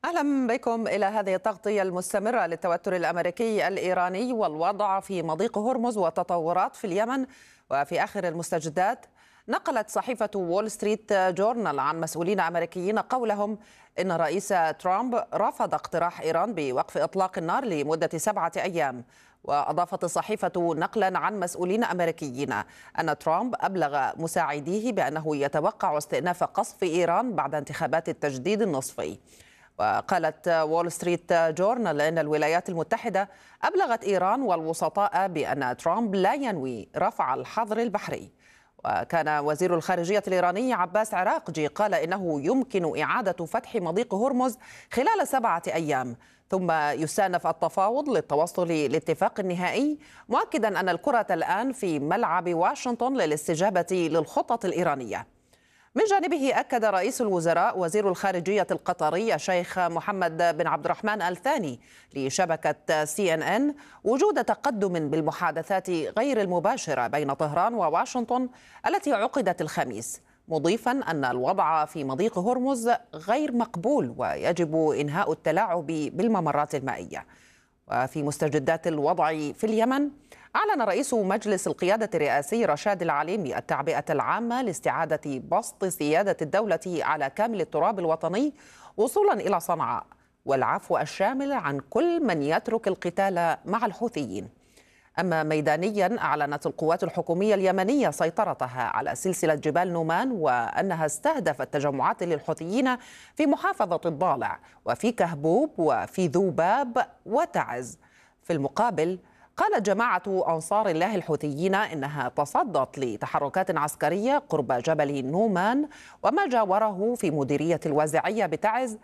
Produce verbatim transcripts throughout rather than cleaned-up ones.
أهلا بكم إلى هذه التغطية المستمرة للتوتر الأمريكي الإيراني والوضع في مضيق هرمز والتطورات في اليمن. وفي آخر المستجدات، نقلت صحيفة وول ستريت جورنال عن مسؤولين أمريكيين قولهم إن الرئيس ترامب رفض اقتراح إيران بوقف إطلاق النار لمدة سبعة أيام. وأضافت الصحيفة نقلا عن مسؤولين أمريكيين أن ترامب أبلغ مساعديه بأنه يتوقع استئناف قصف إيران بعد انتخابات التجديد النصفي. وقالت وول ستريت جورنال إن الولايات المتحدة أبلغت إيران والوسطاء بأن ترامب لا ينوي رفع الحظر البحري. وكان وزير الخارجية الإيراني عباس عراقجي قال إنه يمكن إعادة فتح مضيق هرمز خلال سبعة أيام ثم يستأنف التفاوض للتوصل لاتفاق نهائي، مؤكدا أن الكرة الآن في ملعب واشنطن للاستجابة للخطط الإيرانية. من جانبه، أكد رئيس الوزراء وزير الخارجية القطري الشيخ محمد بن عبد الرحمن آل ثاني لشبكة سي إن إن وجود تقدم بالمحادثات غير المباشرة بين طهران وواشنطن التي عقدت الخميس، مضيفا أن الوضع في مضيق هرمز غير مقبول ويجب إنهاء التلاعب بالممرات المائية. وفي مستجدات الوضع في اليمن، أعلن رئيس مجلس القيادة الرئاسي رشاد العليمي التعبئة العامة لاستعادة بسط سيادة الدولة على كامل التراب الوطني وصولا إلى صنعاء، والعفو الشامل عن كل من يترك القتال مع الحوثيين. أما ميدانيا، أعلنت القوات الحكومية اليمنية سيطرتها على سلسلة جبال نومان وأنها استهدفت تجمعات للحوثيين في محافظة الضالع وفي كهبوب وفي ذوباب وتعز. في المقابل، قالت جماعة أنصار الله الحوثيين إنها تصدت لتحركات عسكرية قرب جبل نومان وما جاوره في مديرية الوازعية بتعز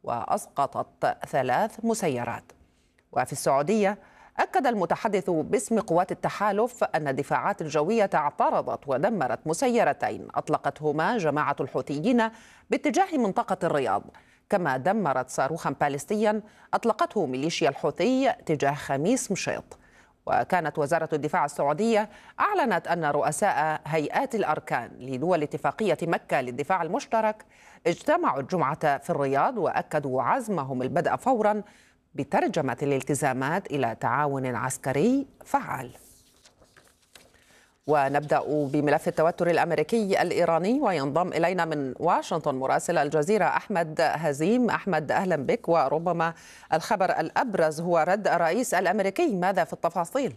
وأسقطت ثلاث مسيرات. وفي السعودية، أكد المتحدث باسم قوات التحالف أن الدفاعات الجوية اعترضت ودمرت مسيرتين أطلقتهما جماعة الحوثيين باتجاه منطقة الرياض، كما دمرت صاروخا باليستيا أطلقته ميليشيا الحوثي تجاه خميس مشيط. وكانت وزارة الدفاع السعودية أعلنت أن رؤساء هيئات الأركان لدول اتفاقية مكة للدفاع المشترك اجتمعوا الجمعة في الرياض وأكدوا عزمهم البدء فورا بترجمة الالتزامات إلى تعاون عسكري فعال. ونبدأ بملف التوتر الأمريكي الإيراني، وينضم إلينا من واشنطن مراسل الجزيرة أحمد هزيم. أحمد، أهلا بك. وربما الخبر الأبرز هو رد الرئيس الأمريكي، ماذا في التفاصيل؟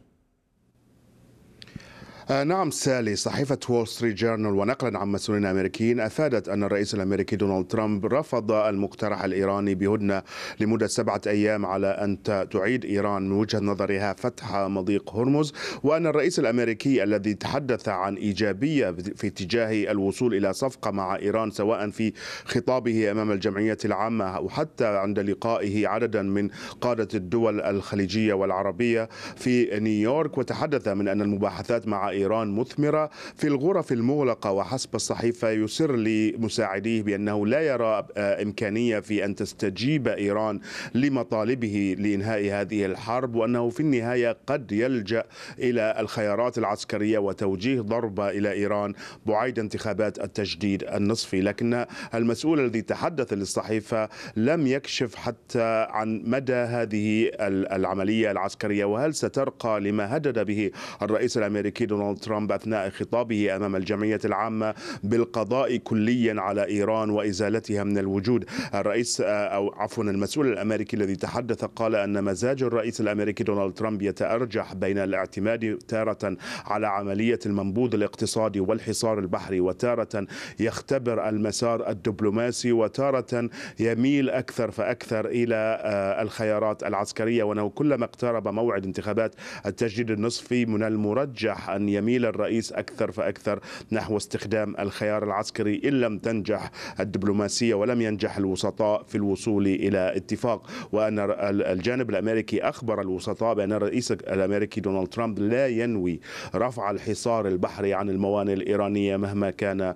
آه نعم سالي، صحيفة وول ستريت جورنال ونقلا عن مسؤولين أمريكيين أفادت أن الرئيس الأمريكي دونالد ترامب رفض المقترح الإيراني بهدنة لمدة سبعة أيام على أن تعيد إيران من وجهة نظرها فتح مضيق هرمز، وأن الرئيس الأمريكي الذي تحدث عن إيجابية في اتجاه الوصول إلى صفقة مع إيران سواء في خطابه أمام الجمعية العامة وحتى عند لقائه عددا من قادة الدول الخليجية والعربية في نيويورك، وتحدث من أن المباحثات مع إيران مثمرة في الغرف المغلقة. وحسب الصحيفة يسر لمساعديه بأنه لا يرى إمكانية في أن تستجيب إيران لمطالبه لإنهاء هذه الحرب، وأنه في النهاية قد يلجأ إلى الخيارات العسكرية وتوجيه ضربة إلى إيران بعيد انتخابات التجديد النصفي. لكن المسؤول الذي تحدث للصحيفة لم يكشف حتى عن مدى هذه العملية العسكرية، وهل سترقى لما هدد به الرئيس الأمريكي دونالد ترامب أثناء خطابه أمام الجمعية العامة بالقضاء كليا على إيران وإزالتها من الوجود. الرئيس أو عفوا المسؤول الأمريكي الذي تحدث قال أن مزاج الرئيس الأمريكي دونالد ترامب يتأرجح بين الاعتماد تارة على عملية المنبوذ الاقتصادي والحصار البحري، وتارة يختبر المسار الدبلوماسي، وتارة يميل أكثر فأكثر إلى الخيارات العسكرية، وأنه كلما اقترب موعد انتخابات التجديد النصفي من المرجح أن يميل الرئيس أكثر فأكثر نحو استخدام الخيار العسكري إن لم تنجح الدبلوماسية ولم ينجح الوسطاء في الوصول إلى اتفاق. وأن الجانب الأمريكي أخبر الوسطاء بأن الرئيس الأمريكي دونالد ترامب لا ينوي رفع الحصار البحري عن الموانئ الإيرانية مهما كان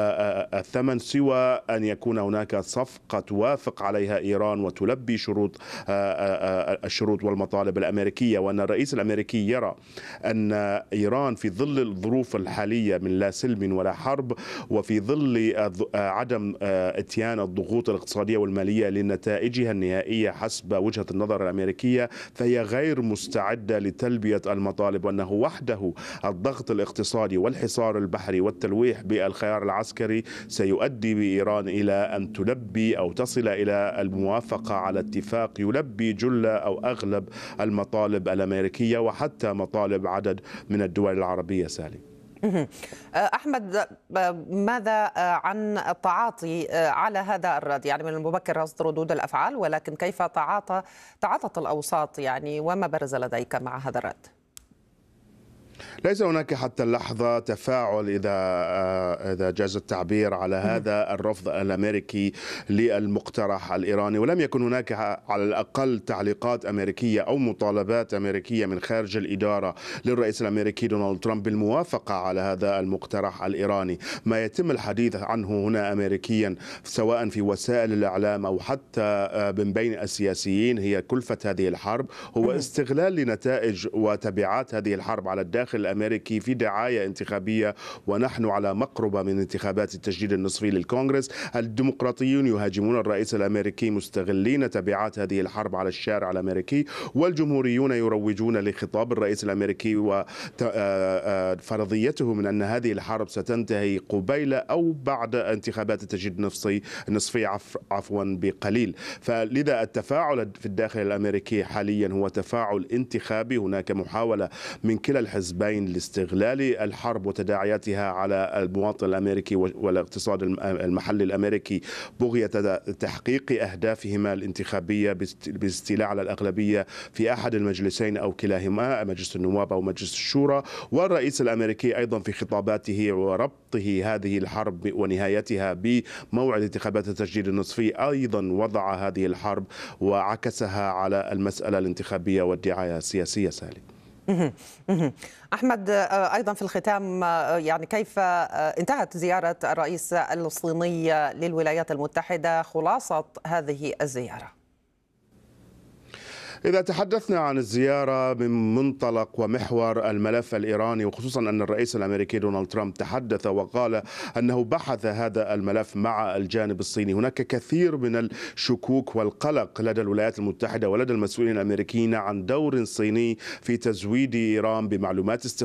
الثمن، سوى أن يكون هناك صفقة توافق عليها إيران وتلبي شروط الشروط والمطالب الأمريكية. وأن الرئيس الأمريكي يرى أن إيران في في ظل الظروف الحالية من لا سلم ولا حرب، وفي ظل عدم اتيان الضغوط الاقتصادية والمالية لنتائجها النهائية حسب وجهة النظر الأمريكية، فهي غير مستعدة لتلبية المطالب، وأنه وحده الضغط الاقتصادي والحصار البحري والتلويح بالخيار العسكري سيؤدي بإيران إلى أن تلبي أو تصل إلى الموافقة على اتفاق يلبي جل أو أغلب المطالب الأمريكية وحتى مطالب عدد من الدول العربية. سالي. أحمد، ماذا عن التعاطي على هذا الرد؟ يعني من المبكر رصد ردود الأفعال، ولكن كيف تعاطى تعاطت الأوساط يعني، وما برز لديك مع هذا الرد؟ ليس هناك حتى اللحظة تفاعل إذا إذا جاز التعبير على هذا الرفض الأمريكي للمقترح الإيراني، ولم يكن هناك على الأقل تعليقات أمريكية أو مطالبات أمريكية من خارج الإدارة للرئيس الأمريكي دونالد ترامب بالموافقة على هذا المقترح الإيراني. ما يتم الحديث عنه هنا أمريكيا سواء في وسائل الإعلام أو حتى من بين السياسيين هي كلفة هذه الحرب، هو استغلال لنتائج وتبعات هذه الحرب على الداخل الأمريكي في دعاية انتخابية، ونحن على مقربة من انتخابات التجديد النصفي للكونغرس. الديمقراطيون يهاجمون الرئيس الأمريكي مستغلين تبعات هذه الحرب على الشارع الأمريكي، والجمهوريون يروجون لخطاب الرئيس الأمريكي وفرضيته من أن هذه الحرب ستنتهي قبيل أو بعد انتخابات التجديد النصفي النصفي عفوا بقليل. فلذا التفاعل في الداخل الأمريكي حاليا هو تفاعل انتخابي. هناك محاولة من كلا الحزبين لاستغلال الحرب وتداعياتها على المواطن الأمريكي والاقتصاد المحلي الأمريكي بغية تحقيق أهدافهما الانتخابية باستيلاء على الأغلبية في أحد المجلسين أو كلاهما، مجلس النواب أو مجلس الشورى. والرئيس الأمريكي أيضا في خطاباته وربطه هذه الحرب ونهايتها بموعد انتخابات التجديد النصفي أيضا وضع هذه الحرب وعكسها على المسألة الانتخابية والدعاية السياسية. سالي. أحمد، أيضا في الختام يعني كيف انتهت زيارة الرئيس الصيني للولايات المتحدة؟ خلاصة هذه الزيارة. إذا تحدثنا عن الزيارة من منطلق ومحور الملف الإيراني، وخصوصا أن الرئيس الأمريكي دونالد ترامب تحدث وقال أنه بحث هذا الملف مع الجانب الصيني، هناك كثير من الشكوك والقلق لدى الولايات المتحدة ولدى المسؤولين الأمريكيين عن دور صيني في تزويد إيران بمعلومات استخبارية